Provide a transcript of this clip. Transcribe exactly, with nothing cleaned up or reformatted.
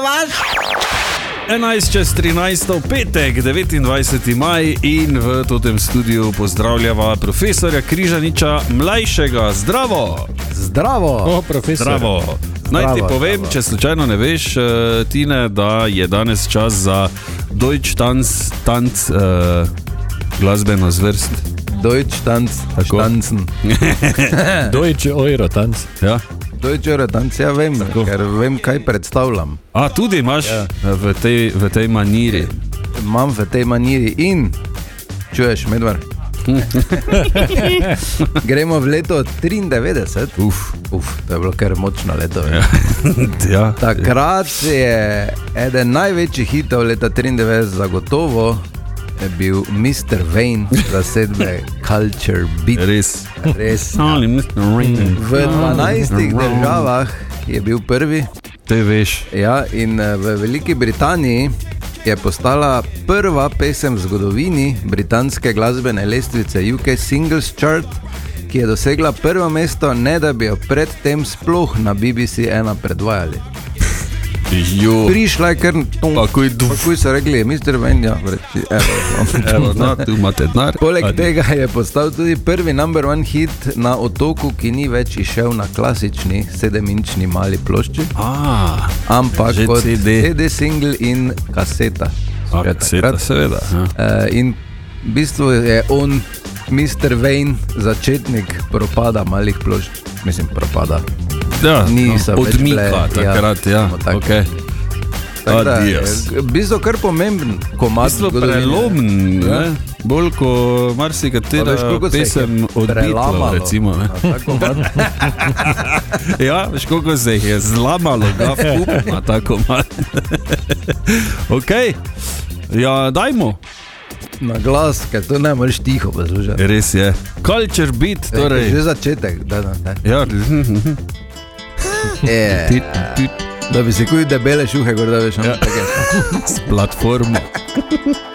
vas? enajst čez trinajst, petek, devetindvajseti maj in v tem studiu pozdravljava profesorja Križaniča mlajšega. Zdravo! Zdravo! O, profesor. Zdravo! Naj ti Zdravo, povem, zdravo. če slučajno ne veš, Tine, da je danes čas za Deutsch Tanz, tanc, uh, glasbeno zvrst. Deutsch Tanz, Tako. Tanzen. Deutsche Euro tanc. Ja? Deutsch Euro Tanz, ja vem, Tako. ker vem, kaj predstavljam. A, tudi imaš ja. v, tej, v tej maniri. Imam v tej maniri in, čuješ, Medvar? Gremo v leto triindevetdeset. Uf. Uf, to je bilo kar močno leto. Ja. ja. Takrat je eden največjih hitov leta triindevetdeset zagotovo je bil mister Wayne zasedbe Culture Beat. Res. Res. Ali mister Wayne. V dvanajstih državah je bil prvi. Te veš. Ja, in v Veliki Britaniji je postala prva pesem v zgodovini britanske glasbene lestvice U K Singles Chart, ki je dosegla prvo mesto, ne da bi jo predtem sploh na B B C ena predvajali. Jo. Prišla je kar Takoj duf. Takoj so rekli, mister Wayne, ja, reči, evo. Evo, na, tu imate denar. Poleg Adi. tega je postal tudi prvi number one hit na otoku, ki ni več išel na klasični sedem-inčni mali plošči, A, ampak že kot C D. C D single in kaseta. a Že kaseta, takrat. seveda. Ja. Uh, in v bistvu je on, mister Wayne, začetnik propada malih plošč. Mislim, propada. Ja, Niso no, več odmika bile, takrat, ja. samo tako. Okay. Tako da, Adios. je v bistvu kar pomemben komad Bistvo zgodovine. prelomen, Ja. ne? Bolj ko marsikatera Pa veš, koliko se jih je pesem od Beatlov, prelamalo recimo. Ne? na ta komad? Ja, veš, koliko se jih je zlamalo, ga fup na ta komad. Ok, ja, dajmo. Na glas, ker to ne moreš tiho poslušati. Res je. Culture Beat, Torej. torej. Že začetek, da, da, da. Ja, Je, tit, tit, da bi se kuj debele šuhe, gor da veš, Ja. ja. s platformo.